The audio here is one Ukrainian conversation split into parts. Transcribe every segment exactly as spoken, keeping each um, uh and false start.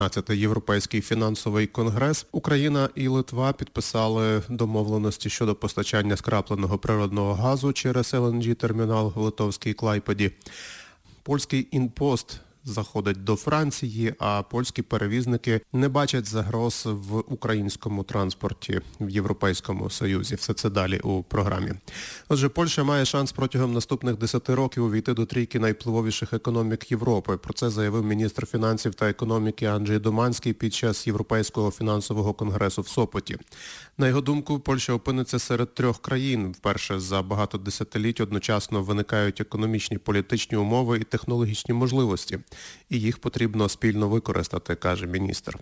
Це Європейський фінансовий конгрес. Україна і Литва підписали домовленості щодо постачання скрапленого природного газу через ел ен джі-термінал в Литовській Клайпеді. Польський «Інпост» заходить до Франції, а польські перевізники не бачать загроз в українському транспорті в Європейському Союзі. Все це далі у програмі. Отже, Польща має шанс протягом наступних десяти років увійти до трійки найвпливовіших економік Європи. Про це заявив міністр фінансів та економіки Анджей Доманський під час Європейського фінансового конгресу в Сопоті. На його думку, Польща опиниться серед трьох країн. Вперше за багато десятиліть одночасно виникають економічні, політичні умови і технологічні можливості. І їх потрібно спільно використати, каже міністр.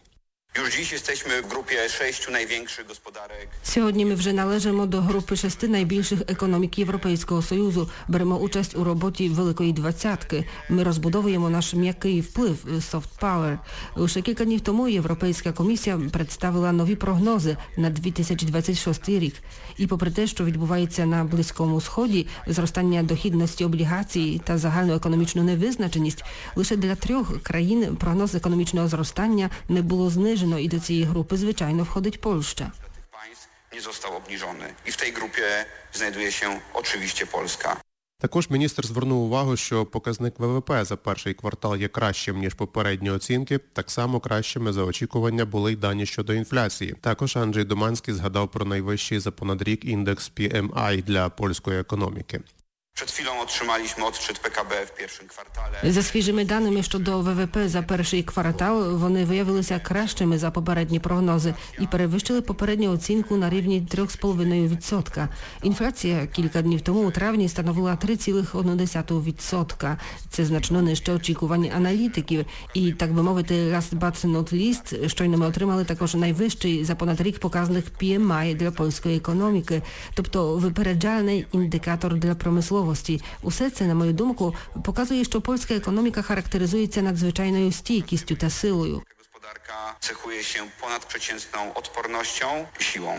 Сьогодні ми вже належимо до групи шести найбільших економік Європейського Союзу. Беремо участь у роботі Великої Двадцятки. Ми розбудовуємо наш м'який вплив, soft power. Лише кілька днів тому Європейська комісія представила нові прогнози на дві тисячі двадцять шостий рік. І попри те, що відбувається на Близькому Сході, зростання дохідності облігацій та загальну економічну невизначеність, лише для трьох країн прогноз економічного зростання не було знижено. І до цієї групи, звичайно, входить Польща. Не został obniżony. I w tej grupie znajduje się oczywiście Polska. Також міністр звернув увагу, що показник ве ве пе за перший квартал є кращим, ніж попередні оцінки. Так само кращими за очікування були й дані щодо інфляції. Також Анджей Доманський згадав про найвищий за понад рік індекс пі ем ай для польської економіки. Przed chwilą otrzymaliśmy odczyt пе ка бе в першому кварталі. За свіжими даними щодо ве ве пе за перший квартал, вони виявилися кращими за попередні прогнози і перевищили попередню оцінку на рівні три цілих п'ять десятих відсотка. Інфляція кілька днів тому у травні становила три цілих одна десята відсотка. Це значно нижче очікувань аналітиків. І, так би мовити, last but not least, щойно ми отримали також найвищий за понад рік показник пі ем ай для польської економіки, тобто випереджальний індикатор для промисловості. Усе це, на мою думку, показує, що польська економіка характеризується надзвичайною стійкістю та силою. Господарка цехує się ponadprzeciętną odpornością i siłą.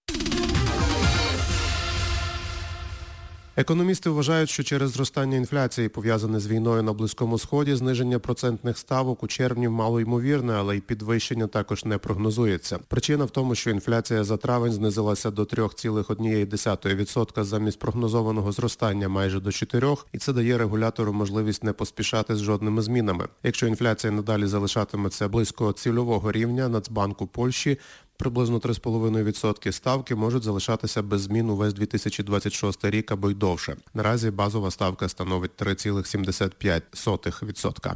Економісти вважають, що через зростання інфляції, пов'язане з війною на Близькому Сході, зниження процентних ставок у червні мало ймовірне, але й підвищення також не прогнозується. Причина в тому, що інфляція за травень знизилася до три цілих одна десята відсотка замість прогнозованого зростання майже до чотирьох, і це дає регулятору можливість не поспішати з жодними змінами. Якщо інфляція надалі залишатиметься близько цільового рівня Нацбанку Польщі, приблизно три цілих п'ять десятих відсотка ставки можуть залишатися без змін увесь дві тисячі двадцять шостий рік або й довше. Наразі базова ставка становить три цілих сімдесят п'ять сотих відсотка.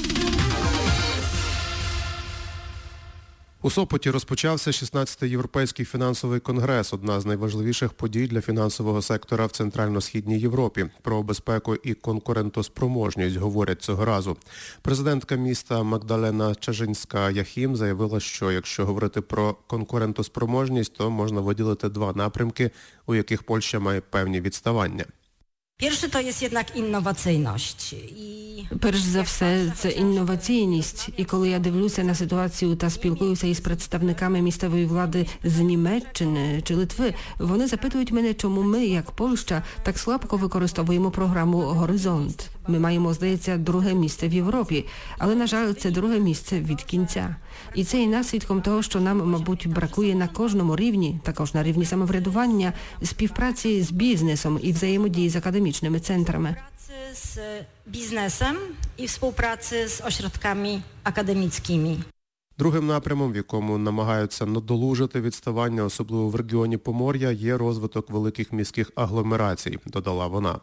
У Сопоті розпочався шістнадцятий Європейський фінансовий конгрес, одна з найважливіших подій для фінансового сектора в Центрально-Східній Європі. Про безпеку і конкурентоспроможність говорять цього разу. Президентка міста Магдалена Чажинська-Яхім заявила, що якщо говорити про конкурентоспроможність, то можна виділити два напрямки, у яких Польща має певні відставання. Перше, то є jednak інноваційність. І... Перш за все, це інноваційність. І коли я дивлюся на ситуацію та спілкуюся із представниками місцевої влади з Німеччини чи Литви, вони запитують мене, чому ми, як Польща, так слабко використовуємо програму «Горизонт». Ми маємо, здається, друге місце в Європі, але, на жаль, це друге місце від кінця. І це і наслідком того, що нам, мабуть, бракує на кожному рівні, також на рівні самоврядування, співпраці з бізнесом і взаємодії з академічними центрами. З бізнесом і співпраці з осередками академічними. Другим напрямом, в якому намагаються надолужити відставання, особливо в регіоні Помор'я, є розвиток великих міських агломерацій, додала вона.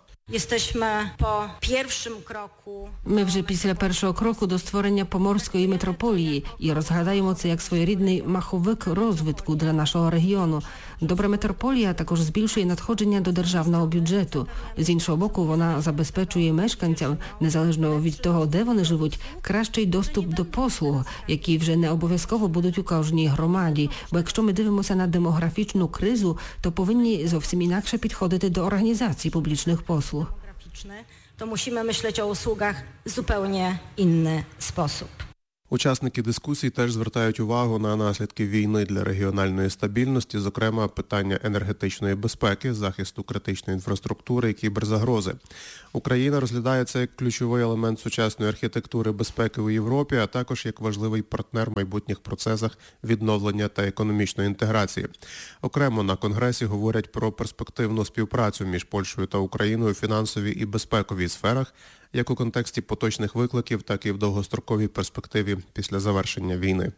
Ми вже після першого кроку до створення Поморської метрополії і розглядаємо це як своєрідний маховик розвитку для нашого регіону. Добра метрополія також збільшує надходження до державного бюджету. З іншого боку, вона забезпечує мешканцям, незалежно від того, де вони живуть, кращий доступ до послуг, які вже не обов'язково будуть у кожній громаді. Бо якщо ми дивимося на демографічну кризу, то повинні зовсім інакше підходити до організації публічних послуг. To musimy myśleć o usługach w zupełnie inny sposób. Учасники дискусій теж звертають увагу на наслідки війни для регіональної стабільності, зокрема питання енергетичної безпеки, захисту критичної інфраструктури і кіберзагрози. Україна розглядає це як ключовий елемент сучасної архітектури безпеки у Європі, а також як важливий партнер в майбутніх процесах відновлення та економічної інтеграції. Окремо на Конгресі говорять про перспективну співпрацю між Польщею та Україною у фінансовій і безпековій сферах, як у контексті поточних викликів, так і в довгостроковій перспективі після завершення війни.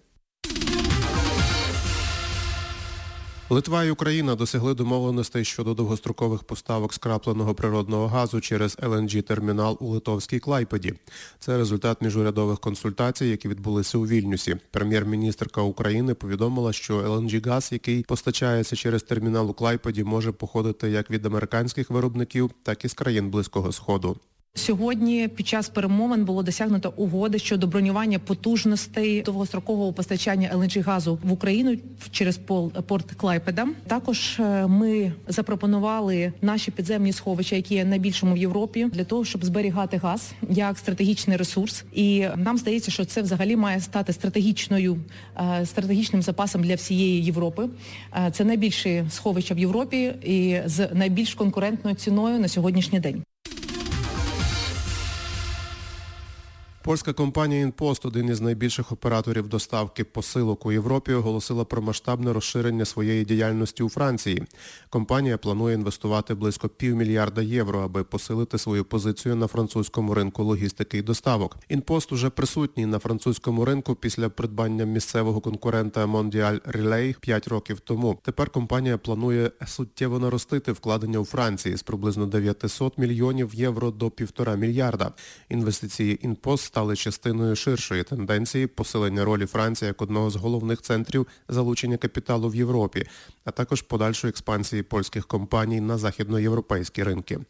Литва і Україна досягли домовленостей щодо довгострокових поставок скрапленого природного газу через ел ен джі-термінал у литовській Клайпеді. Це результат міжурядових консультацій, які відбулися у Вільнюсі. Прем'єр-міністерка України повідомила, що ел ен джі-газ, який постачається через термінал у Клайпеді, може походити як від американських виробників, так і з країн Близького Сходу. Сьогодні під час перемовин було досягнуто угоди щодо бронювання потужностей довгострокового постачання ел ен джі-газу в Україну через порт Клайпеда. Також ми запропонували наші підземні сховища, які є найбільшими в Європі, для того, щоб зберігати газ як стратегічний ресурс. І нам здається, що це взагалі має стати стратегічною, стратегічним запасом для всієї Європи. Це найбільші сховища в Європі і з найбільш конкурентною ціною на сьогоднішній день. Польська компанія «Інпост», один із найбільших операторів доставки посилок у Європі, оголосила про масштабне розширення своєї діяльності у Франції. Компанія планує інвестувати близько півмільярда євро, аби посилити свою позицію на французькому ринку логістики і доставок. «Інпост» уже присутній на французькому ринку після придбання місцевого конкурента Mondial Relay п'ять років тому. Тепер компанія планує суттєво наростити вкладення у Франції з приблизно дев'ятсот мільйонів євро до півтора мільярда. Інвестиції «Інпост» стали частиною ширшої тенденції посилення ролі Франції як одного з головних центрів залучення капіталу в Європі, а також подальшої експансії польських компаній на західноєвропейські ринки.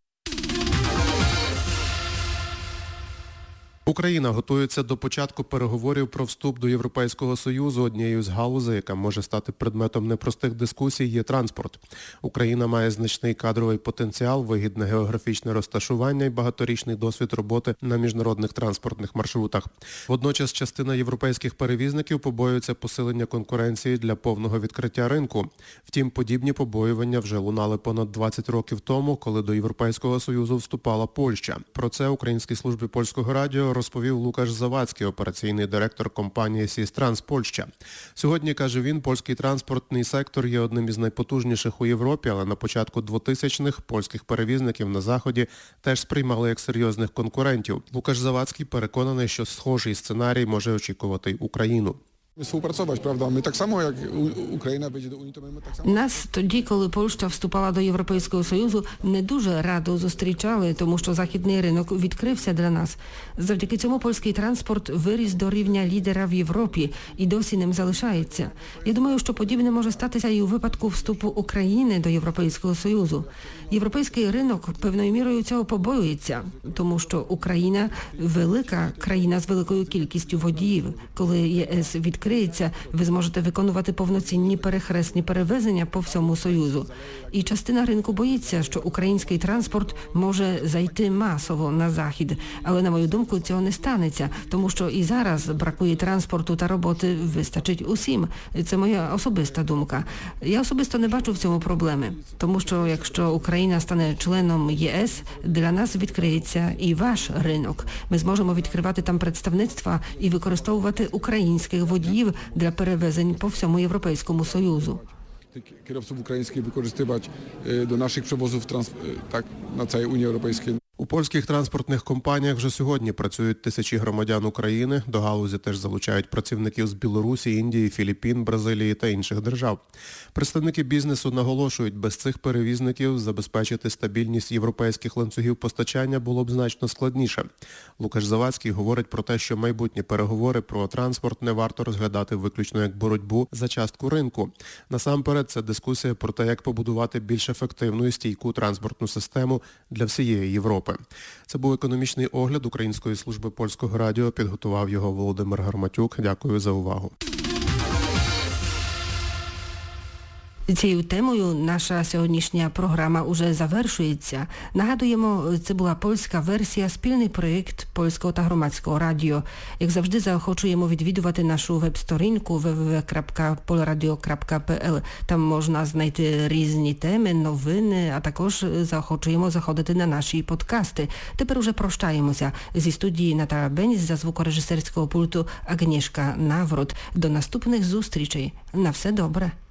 Україна готується до початку переговорів про вступ до Європейського Союзу. Однією з галузей, яка може стати предметом непростих дискусій, є транспорт. Україна має значний кадровий потенціал, вигідне географічне розташування і багаторічний досвід роботи на міжнародних транспортних маршрутах. Водночас частина європейських перевізників побоюється посилення конкуренції для повного відкриття ринку. Втім, подібні побоювання вже лунали понад двадцять років тому, коли до Європейського Союзу вступала Польща. Про це Українській службі Польського радіо розповів Лукаш Завадський, операційний директор компанії «Сістранс Польща». Сьогодні, каже він, польський транспортний сектор є одним із найпотужніших у Європі, але на початку двотисячних польських перевізників на Заході теж сприймали як серйозних конкурентів. Лукаш Завадський переконаний, що схожий сценарій може очікувати й Україну. Співпрацювати, правда? Ми так само, як Україна піде до Унії, то ми так само. Нас тоді, коли Польща вступала до Європейського Союзу, не дуже радо зустрічали, тому що західний ринок відкрився для нас. Завдяки цьому польський транспорт виріс до рівня лідера в Європі і досі ним залишається. Я думаю, що подібне може статися і у випадку вступу України до Європейського Союзу. Європейський ринок певною мірою цього побоюється, тому що Україна велика країна з великою кількістю водіїв. Коли ЄС відкрився, ви зможете виконувати повноцінні перехресні перевезення по всьому Союзу. І частина ринку боїться, що український транспорт може зайти масово на Захід. Але, на мою думку, цього не станеться, тому що і зараз бракує транспорту та роботи вистачить усім. Це моя особиста думка. Я особисто не бачу в цьому проблеми, тому що якщо Україна стане членом ЄС, для нас відкриється і ваш ринок. Ми зможемо відкривати там представництва і використовувати українських водіїв для перевезень по всьому Європейському Союзу. Kierowców ukraińskich wykorzystywać do naszych przewozów trans, tak, na całej Unii Europejskiej. У польських транспортних компаніях вже сьогодні працюють тисячі громадян України. До галузі теж залучають працівників з Білорусі, Індії, Філіппін, Бразилії та інших держав. Представники бізнесу наголошують, без цих перевізників забезпечити стабільність європейських ланцюгів постачання було б значно складніше. Лукаш Завадський говорить про те, що майбутні переговори про транспорт не варто розглядати виключно як боротьбу за частку ринку. Насамперед, це дискусія про те, як побудувати більш ефективну і стійку транспортну систему для всієї Європи. Це був економічний огляд Української служби Польського радіо. Підготував його Володимир Гарматюк. Дякую за увагу. Цією темою наша сьогоднішня програма уже завершується. Нагадуємо, це була польська версія, спільний проєкт Польського та Громадського радіо. Як завжди, заохочуємо відвідувати нашу веб-сторінку дабл ю дабл ю дабл ю крапка polradio крапка пі ел. Там можна знайти різні теми, новини, а також заохочуємо заходити на наші подкасти. Тепер уже прощаємося. Зі студії Наталя Беніс, за звукорежисерського пульту Агнєшка Наврот. До наступних зустрічей. На все добре.